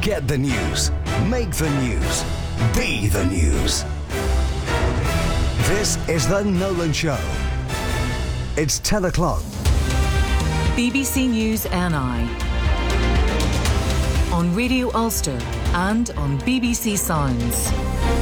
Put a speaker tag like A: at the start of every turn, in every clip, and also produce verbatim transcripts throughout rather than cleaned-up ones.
A: Get the news. Make the news. Be the news. This is The Nolan Show. It's ten o'clock.
B: B B C News N I. On Radio Ulster and on B B C Sounds.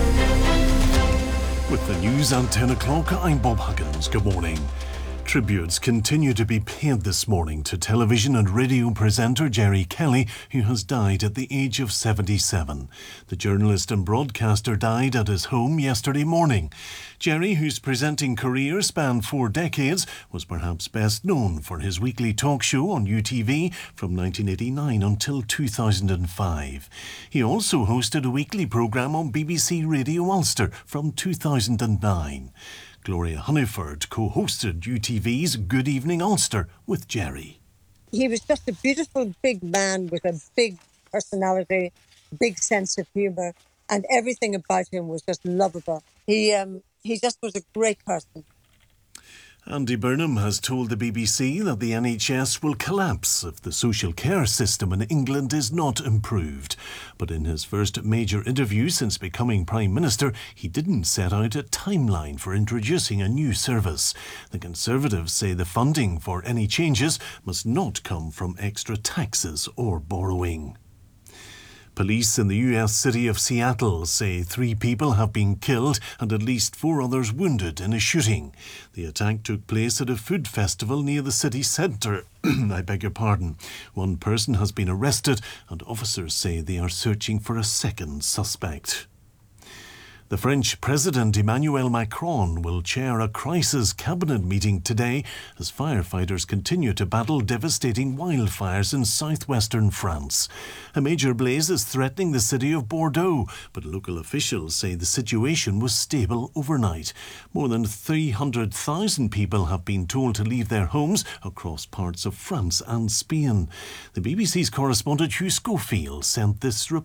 C: With the news at ten o'clock, I'm Bob Huggins. Good morning. Tributes continue to be paid this morning to television and radio presenter Gerry Kelly, who has died at the age of seventy-seven. The journalist and broadcaster died at his home yesterday morning. Gerry, whose presenting career spanned four decades, was perhaps best known for his weekly talk show on U T V from nineteen eighty-nine until two thousand five. He also hosted a weekly programme on B B C Radio Ulster from two thousand nine. Gloria Hunniford co-hosted U T V's Good Evening Ulster with Gerry.
D: He was just a beautiful big man with a big personality, big sense of humour, and everything about him was just lovable. He um, he just was a great person.
C: Andy Burnham has told the B B C that the N H S will collapse if the social care system in England is not improved. But in his first major interview since becoming Prime Minister, he didn't set out a timeline for introducing a new service. The Conservatives say the funding for any changes must not come from extra taxes or borrowing. Police in the U S city of Seattle say three people have been killed and at least four others wounded in a shooting. The attack took place at a food festival near the city centre. I beg your pardon. One person has been arrested and officers say they are searching for a second suspect. The French President Emmanuel Macron will chair a crisis cabinet meeting today as firefighters continue to battle devastating wildfires in southwestern France. A major blaze is threatening the city of Bordeaux, but local officials say the situation was stable overnight. More than three hundred thousand people have been told to leave their homes across parts of France and Spain. The B B C's correspondent Hugh Schofield sent this report.